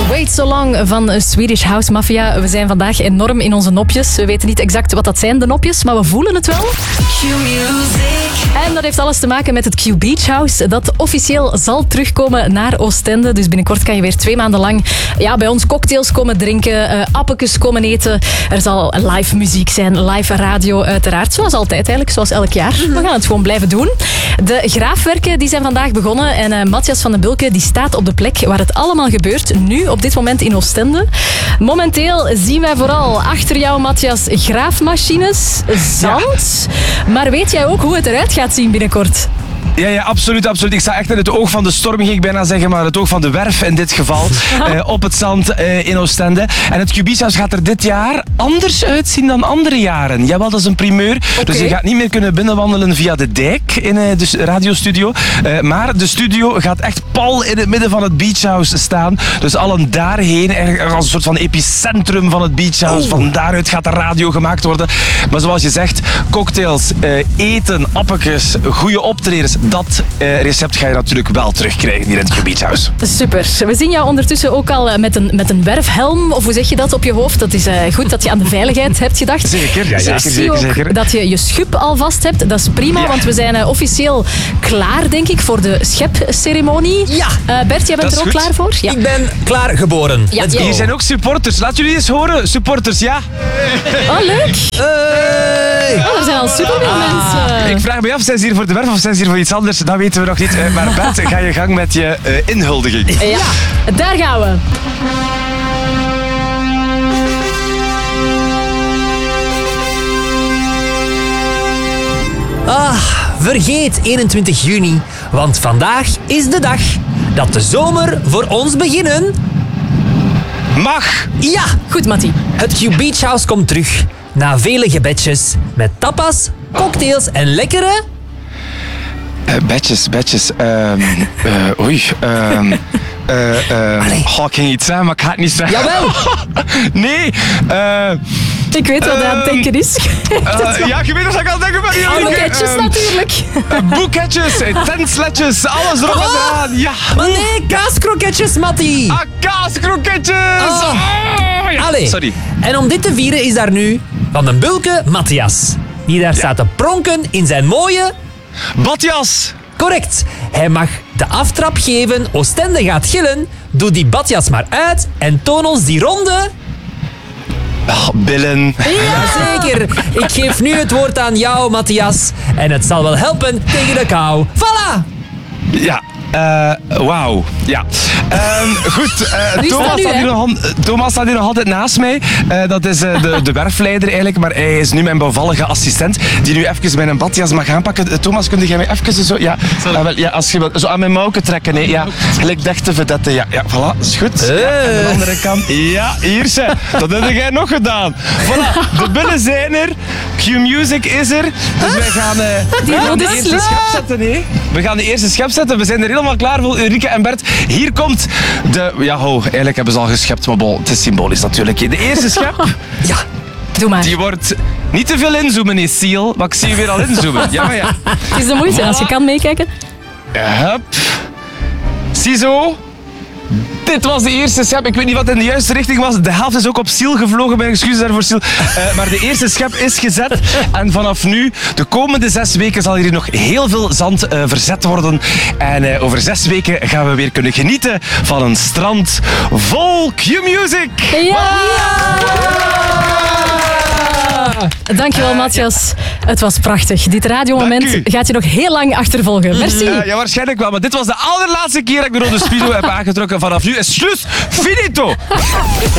Wait So Long van Swedish House Mafia. We zijn vandaag enorm in onze nopjes. We weten niet exact wat dat zijn, de nopjes, maar we voelen het wel. En dat heeft alles te maken met het Q Beach House, dat officieel zal terugkomen naar Oostende. Dus binnenkort kan je weer 2 maanden lang bij ons cocktails komen drinken, appetjes komen eten. Er zal live muziek zijn, live radio uiteraard. Zoals altijd eigenlijk, zoals elk jaar. We gaan het gewoon blijven doen. De graafwerken die zijn vandaag begonnen en Matthias van den Bulke die staat op de plek waar het allemaal gebeurt, nu op dit moment in Oostende. Momenteel zien wij vooral achter jou, Matthias, graafmachines, zand. Ja. Maar weet jij ook hoe het eruit gaat zien binnenkort? Ja, absoluut. Ik sta echt in het oog van de storm, ging ik bijna zeggen, maar het oog van de werf in dit geval. Op het zand in Oostende. En het Q Beach House gaat er dit jaar anders uitzien dan andere jaren. Jawel, dat is een primeur. Okay. Dus je gaat niet meer kunnen binnenwandelen via de dijk in de radiostudio. Maar de studio gaat echt pal in het midden van het Beach House staan. Dus allen daarheen, als een soort van epicentrum van het Beach House. Van daaruit gaat de radio gemaakt worden. Maar zoals je zegt, cocktails, eten, appetjes, goede optredens. Dat recept ga je natuurlijk wel terugkrijgen hier in het Q Beach House. Super. We zien jou ondertussen ook al met een werfhelm, of hoe zeg je dat, op je hoofd. Dat is goed dat je aan de veiligheid hebt gedacht. Zeker, zeker. Dat je je schub al vast hebt, dat is prima, want we zijn officieel klaar, denk ik, voor de schepceremonie. Ja. Bert, jij bent er ook goed. klaar voor? Ja. Ik ben klaar geboren. Ja. Hier zijn ook supporters. Laat jullie eens horen. Supporters, ja. Oh, leuk. Oh, er zijn al superveel mensen. Ik vraag me af, zijn ze hier voor de werf of zijn ze hier voor iets anders? Dat weten we nog niet. Maar Bert, ga je gang met je inhuldiging. Ja, daar gaan we. Vergeet 21 juni, want vandaag is de dag dat de zomer voor ons beginnen mag. Ja, goed, Mattie. Het Q Beach House komt terug na vele gebedjes met tapas, cocktails en lekkere... Bedjes. Oei. Ik ging iets zeggen, maar ik ga het niet zeggen. Jawel. Nee. Ik weet wat aan het denken is. Ja, je weet wat ik aan het denken ben. Boeketjes natuurlijk. Boeketjes, tensletjes, alles erop en eraan. Ja. Maar nee, kaaskroketjes, Mattie. Kaaskroketjes. Ja. Allee. Sorry. En om dit te vieren is daar nu Van den Bulke Matthias. Die daar staat te pronken in zijn mooie... badjas. Correct. Hij mag de aftrap geven, Oostende gaat gillen. Doe die badjas maar uit en toon ons die ronde... billen. Jazeker. Ik geef nu het woord aan jou, Matthias. En het zal wel helpen tegen de kou. Voilà! Ja. Wauw. Ja. Goed. Thomas staat hier nog altijd naast mij. Dat is de werfleider eigenlijk, maar hij is nu mijn bevallige assistent, die nu even mijn badjas mag aanpakken. Thomas, kun jij mij even zo... Ja, als je wilt. Zo aan mijn mouwen trekken. Nee. Ja. Gelijk dichte vedette. Ja, voilà. Is goed. Ja, aan de andere kant. Ja, hier zijn. Dat heb jij nog gedaan. Voilà. De billen zijn er. Q-Music is er. Dus wij gaan de eerste schep zetten. Nee. We gaan de eerste schep zetten. We zijn er helemaal klaar voor, Ulrike en Bert. Hier komt de... Ja, eigenlijk hebben ze al geschept, maar het is symbolisch natuurlijk. De eerste schep... Ja. Doe maar. Die wordt niet te veel inzoomen, is Siel. Maar ik zie je weer al inzoomen. Ja, maar ja. Het is de moeite als je kan meekijken. Hup. Ziezo. Dit was de eerste schep. Ik weet niet wat in de juiste richting was. De helft is ook op Siel gevlogen. Mijn excuses daarvoor, Siel. Maar de eerste schep is gezet. En vanaf nu, de komende 6 weken, zal hier nog heel veel zand verzet worden. En over 6 weken gaan we weer kunnen genieten van een strand vol Q-Music. Ja! Dankjewel, Matthias. Het was prachtig. Dit radiomoment gaat je nog heel lang achtervolgen. Merci. Ja, waarschijnlijk wel. Maar dit was de allerlaatste keer dat ik de rode speedo heb aangetrokken. Vanaf nu is Slus finito.